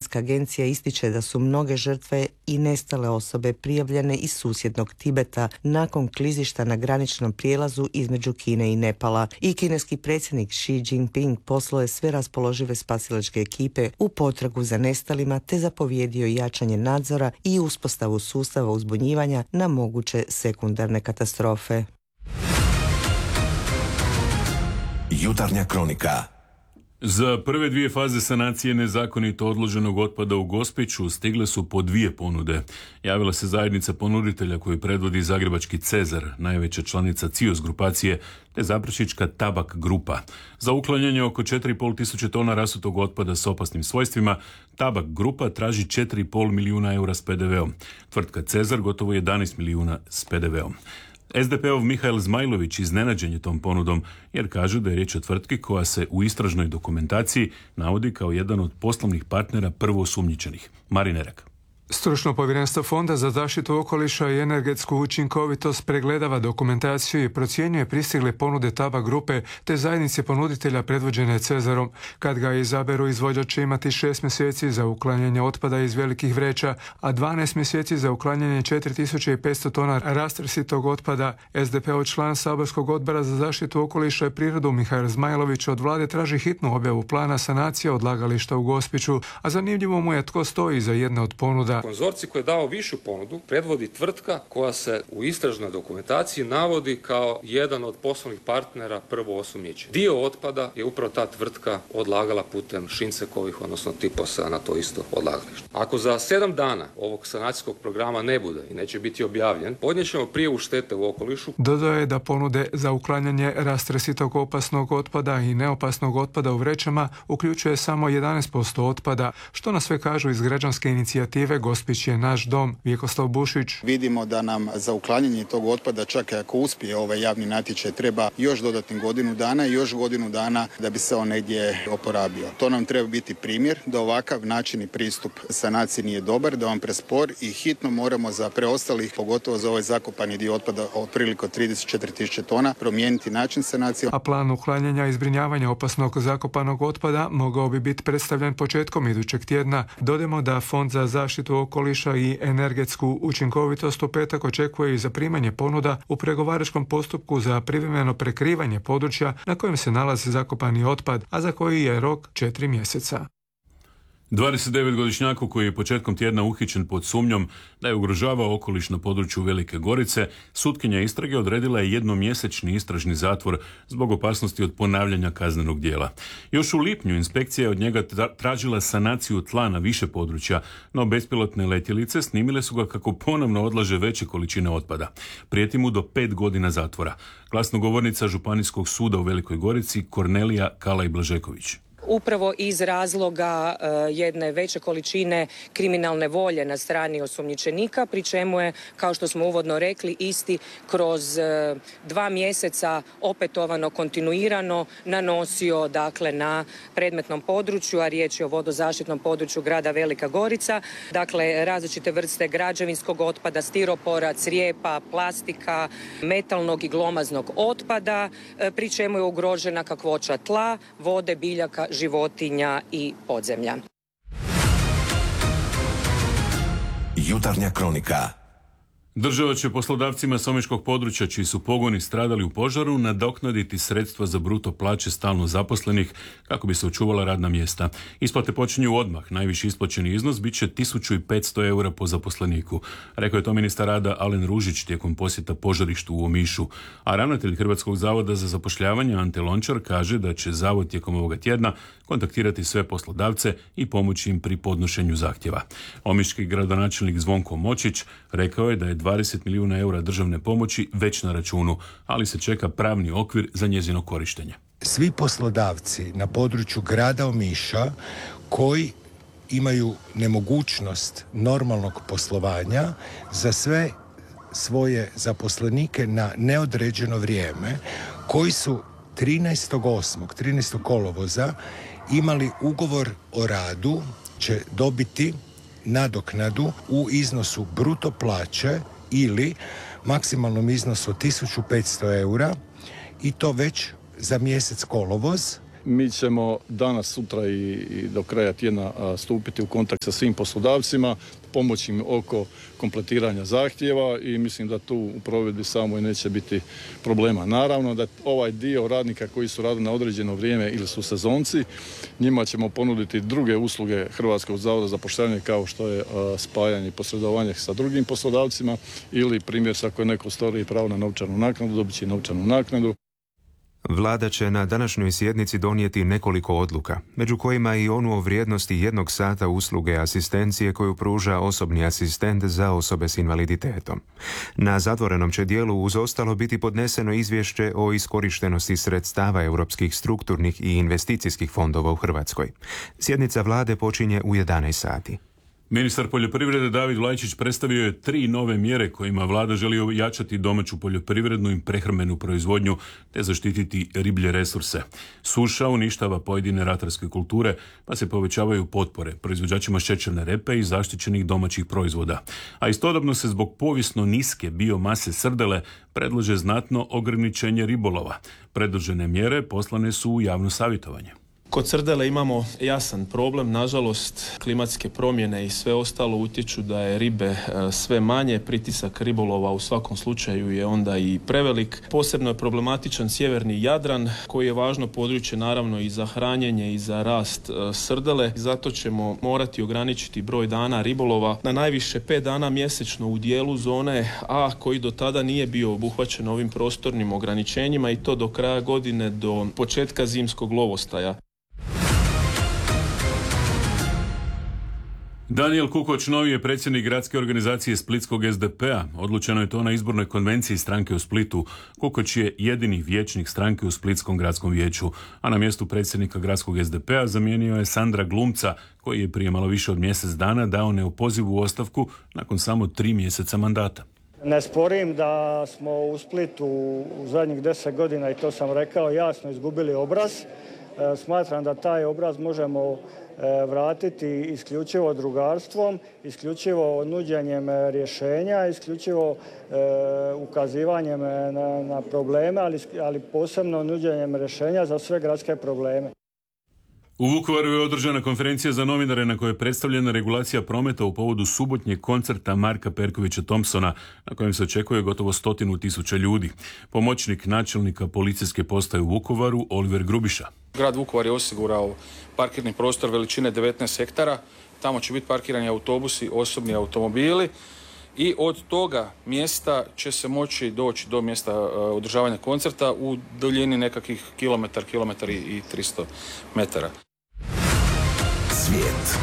Svjetska agencija ističe da su mnoge žrtve i nestale osobe prijavljene iz susjednog Tibeta nakon klizišta na graničnom prijelazu između Kine i Nepala. I kineski predsjednik Xi Jinping poslao je sve raspoložive spasilačke ekipe u potragu za nestalima te zapovjedio jačanje nadzora i uspostavu sustava uzbunjivanja na moguće sekundarne katastrofe. Jutarnja kronika. Za prve dvije faze sanacije nezakonito odloženog otpada u Gospiću stigle su po 2 ponude. Javila se zajednica ponuditelja koju predvodi zagrebački Cezar, najveća članica CIOS grupacije, te zaprašička Tabak grupa. Za uklanjanje oko 4,5 tisuće tona rasutog otpada s opasnim svojstvima, Tabak grupa traži 4,5 milijuna eura s PDV-om. Tvrtka Cezar gotovo 11 milijuna s PDV-om. SDP-ov Mihael Zmajlović iznenađen je tom ponudom jer kaže da je riječ o tvrtki koja se u istražnoj dokumentaciji navodi kao jedan od poslovnih partnera prvoosumnjičenih. Marin Erak. Stručno povjerenstvo Fonda za zaštitu okoliša i energetsku učinkovitost pregledava dokumentaciju i procjenjuje pristigle ponude Tabak grupe te zajednice ponuditelja predvođene Cezarom. Kad ga izaberu, izvođač će imati 6 mjeseci za uklanjanje otpada iz velikih vreća, a 12 mjeseci za uklanjanje 4500 tona rastrsitog otpada. SDP-ov član saborskog odbora za zaštitu okoliša i prirodu Mihael Zmajlović od vlade traži hitnu objavu plana sanacije odlagališta u Gospiću, a zanimljivo mu je tko stoji za jedne od ponuda. Konzorcij koji je dao višu ponudu predvodi tvrtka koja se u istražnoj dokumentaciji navodi kao jedan od poslovnih partnera prvoosumnjičenih. Dio otpada je upravo ta tvrtka odlagala putem Šincekovih, odnosno Tiposa na to isto odlagalište. Ako za 7 dana ovog sanacijskog programa ne bude i neće biti objavljen, podnijet ćemo prijavu štete u okolišu. Dodao je da ponude za uklanjanje rastresitog opasnog otpada i neopasnog otpada u vrećama uključuje samo 11% otpada, što na sve kažu iz građanske inicijative Gospić je naš dom. Vjekoslav Bušić. Vidimo da nam za uklanjanje tog otpada, čak i ako uspije ovaj javni natječaj, treba još dodatnih godinu dana i još godinu dana da bi se on negdje oporabio. To nam treba biti primjer da ovakav način i pristup sanaciji nije dobar, da on prespor i hitno moramo za preostalih, pogotovo za ovaj zakopani dio otpada otprilike 34.000 tona, promijeniti način sanacije. A plan uklanjanja i zbrinjavanja opasnog zakopanog otpada mogao bi biti predstavljen početkom idućeg tjedna. Dodajmo da Fond za zaštitu okoliša i energetsku učinkovitost u petak očekuje i zaprimanje ponuda u pregovaračkom postupku za privremeno prekrivanje područja na kojem se nalazi zakopani otpad, a za koji je rok 4 mjeseca. 29-godišnjaku koji je početkom tjedna uhićen pod sumnjom da je ugrožavao okoliš na području Velike Gorice, sutkinja istrage odredila je jednomjesečni istražni zatvor zbog opasnosti od ponavljanja kaznenog djela. Još u lipnju inspekcija je od njega tražila sanaciju tla na više područja, no bespilotne letjelice snimile su ga kako ponovno odlaže veće količine otpada. Prijeti mu do 5 godina zatvora. Glasnogovornica Županijskog suda u Velikoj Gorici Kornelija Kalaj-Blažeković. Upravo iz razloga jedne veće količine kriminalne volje na strani osumnjičenika, pri čemu je, kao što smo uvodno rekli, isti kroz 2 mjeseca opetovano, kontinuirano nanosio dakle na predmetnom području, a riječ je o vodozaštitnom području grada Velika Gorica, dakle različite vrste građevinskog otpada, stiropora, crijepa, plastika, metalnog i glomaznog otpada, pri čemu je ugrožena kakvoća tla, vode, biljaka, životinja i podzemlja. Jutarnja kronika. Država će poslodavcima s omiškog područja čiji su pogoni stradali u požaru nadoknaditi sredstva za bruto plaće stalno zaposlenih kako bi se očuvala radna mjesta. Isplate počinju odmah. Najviši isplaćeni iznos bit će 1500 eura po zaposleniku. Rekao je to ministar rada Alen Ružić tijekom posjeta požarištu u Omišu. A ravnatelj Hrvatskog zavoda za zapošljavanje Ante Lončar kaže da će zavod tijekom ovoga tjedna kontaktirati sve poslodavce i pomoći im pri podnošenju zahtjeva. Omiški gradonačelnik Zvonko Močić rekao je da je 20 milijuna eura državne pomoći već na računu, ali se čeka pravni okvir za njezino korištenje. Svi poslodavci na području grada Omiša koji imaju nemogućnost normalnog poslovanja za sve svoje zaposlenike na neodređeno vrijeme, koji su 13. kolovoza imali ugovor o radu, će dobiti nadoknadu u iznosu bruto plaće ili maksimalnom iznosu 1500 eura i to već za mjesec kolovoz Mi ćemo danas, sutra i do kraja tjedna stupiti u kontakt sa svim poslodavcima, pomoći im oko kompletiranja zahtjeva i mislim da tu u provedbi samoj neće biti problema. Naravno da ovaj dio radnika koji su radili na određeno vrijeme ili su sezonci, njima ćemo ponuditi druge usluge Hrvatskog zavoda za zapošljavanje kao što je spajanje i posredovanje sa drugim poslodavcima ili primjer ako je neko ostvari pravo na novčanu naknadu, dobit će novčanu naknadu. Vlada će na današnjoj sjednici donijeti nekoliko odluka, među kojima i onu o vrijednosti 1 sata usluge asistencije koju pruža osobni asistent za osobe s invaliditetom. Na zatvorenom će dijelu uz ostalo biti podneseno izvješće o iskorištenosti sredstava europskih strukturnih i investicijskih fondova u Hrvatskoj. Sjednica vlade počinje u 11 sati. Ministar poljoprivrede David Vlajčić predstavio je 3 nove mjere kojima vlada želi ojačati domaću poljoprivrednu i prehrambenu proizvodnju te zaštititi riblje resurse. Suša uništava pojedine ratarske kulture pa se povećavaju potpore proizvođačima šećerne repe i zaštićenih domaćih proizvoda. A istodobno se zbog povijesno niske biomase srdele predlaže znatno ograničenje ribolova. Predložene mjere poslane su u javno savjetovanje. Kod srdele imamo jasan problem, nažalost klimatske promjene i sve ostalo utječu da je ribe sve manje, pritisak ribolova u svakom slučaju je onda i prevelik. Posebno je problematičan sjeverni Jadran koji je važno područje naravno i za hranjenje i za rast srdele. Zato ćemo morati ograničiti broj dana ribolova na najviše 5 dana mjesečno u dijelu zone A koji do tada nije bio obuhvaćen ovim prostornim ograničenjima i to do kraja godine do početka zimskog lovostaja. Danijel Kukoč novi je predsjednik gradske organizacije Splitskog SDP-a. Odlučeno je to na izbornoj konvenciji stranke u Splitu. Kukoč je jedini vijećnik stranke u Splitskom gradskom vijeću, a na mjestu predsjednika gradskog SDP-a zamijenio je Sandra Glumca, koji je prije malo više od mjesec dana dao neopozivu ostavku nakon samo 3 mjeseca mandata. Ne sporim da smo u Splitu u zadnjih 10 godina, i to sam rekao, jasno izgubili obraz. Smatram da taj obraz možemo vratiti isključivo drugarstvom, isključivo nuđenjem rješenja, isključivo ukazivanjem na probleme, ali posebno nuđenjem rješenja za sve gradske probleme. U Vukovaru je održana konferencija za novinare na kojoj je predstavljena regulacija prometa u povodu subotnjeg koncerta Marka Perkovića Thompsona, na kojem se očekuje gotovo 100.000 ljudi. Pomoćnik načelnika policijske postaje u Vukovaru, Oliver Grubiša. Grad Vukovar je osigurao parkirni prostor veličine 19 hektara. Tamo će biti parkirani autobusi, osobni automobili. I od toga mjesta će se moći doći do mjesta održavanja koncerta u duljini nekakvih kilometar i 300 metara. Svijet.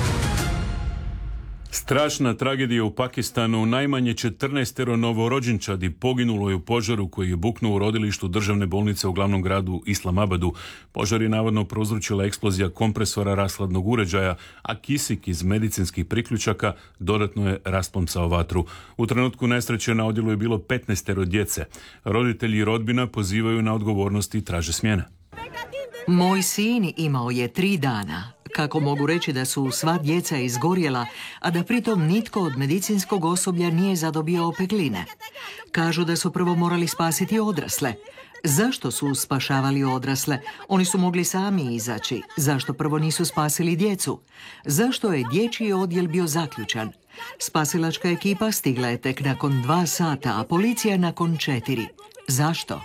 Strašna tragedija u Pakistanu. Najmanje 14 novorođenčadi poginulo je u požaru koji je buknuo u rodilištu državne bolnice u glavnom gradu Islamabadu. Požar je navodno prouzročila eksplozija kompresora rashladnog uređaja, a kisik iz medicinskih priključaka dodatno je rasplamsao vatru. U trenutku nesreće na odjelu je bilo 15 djece. Roditelji i rodbina pozivaju na odgovornost i traže smjene. Moj sin imao je 3 dana. Kako mogu reći da su sva djeca izgorjela, a da pritom nitko od medicinskog osoblja nije zadobio opekline? Kažu da su prvo morali spasiti odrasle. Zašto su spašavali odrasle? Oni su mogli sami izaći. Zašto prvo nisu spasili djecu? Zašto je dječji odjel bio zaključan? Spasilačka ekipa stigla je tek nakon 2 sata, a policija nakon 4. Zašto?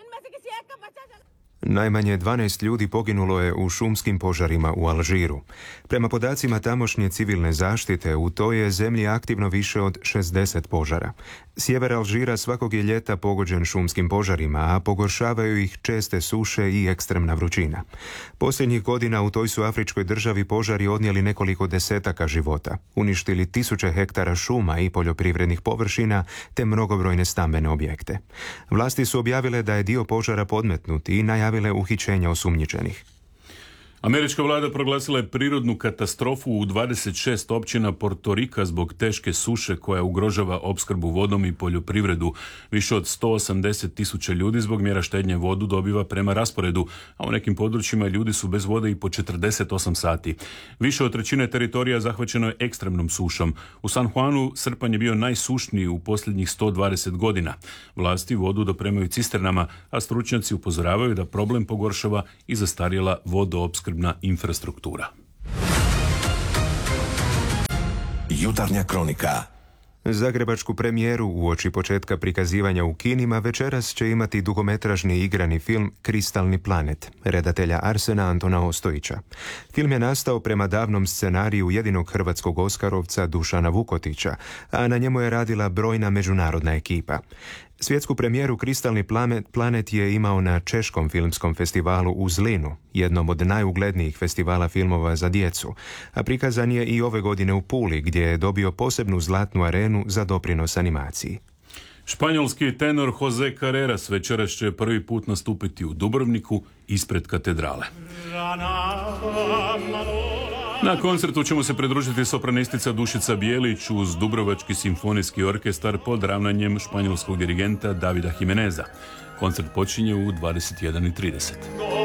Najmanje 12 ljudi poginulo je u šumskim požarima u Alžiru. Prema podacima tamošnje civilne zaštite, u toj je zemlji aktivno više od 60 požara. Sjever Alžira svakog je ljeta pogođen šumskim požarima, a pogoršavaju ih česte suše i ekstremna vrućina. Posljednjih godina u toj su afričkoj državi požari odnijeli nekoliko desetaka života, uništili 1000 hektara šuma i poljoprivrednih površina te mnogobrojne stambene objekte. Vlasti su objavile da je dio požara podmetnut i najavile uhićenja osumnjičenih. Američka vlada proglasila je prirodnu katastrofu u 26 općina Portorika zbog teške suše koja ugrožava opskrbu vodom i poljoprivredu. Više od 180.000 ljudi zbog mjera štednje vodu dobiva prema rasporedu, a u nekim područjima ljudi su bez vode i po 48 sati. Više od trećine teritorija zahvaćeno je ekstremnom sušom. U San Juanu srpanj je bio najsušniji u posljednjih 120 godina. Vlasti vodu dopremaju cisternama, a stručnjaci upozoravaju da problem pogoršava i zastarjela vodoopskrbna infrastruktura. Jutarnja kronika. Zagrebačku premijeru uoči početka prikazivanja u kinima večeras će imati dugometražni igrani film Kristalni planet, redatelja Arsena Antona Ostojića. Film je nastao prema davnom scenariju jedinog hrvatskog oskarovca Dušana Vukotića, a na njemu je radila brojna međunarodna ekipa. Svjetsku premijeru Kristalni planet je imao na Češkom filmskom festivalu u Zlinu, jednom od najuglednijih festivala filmova za djecu, a prikazan je i ove godine u Puli, gdje je dobio posebnu zlatnu arenu za doprinos animaciji. Španjolski tenor Jose Carreras večeras će prvi put nastupiti u Dubrovniku ispred katedrale. Na koncertu ćemo se pridružiti sopranistica Dušica Bijelić uz Dubrovački simfonijski orkestar pod ravnanjem španjolskog dirigenta Davida Jimeneza. Koncert počinje u 21:30.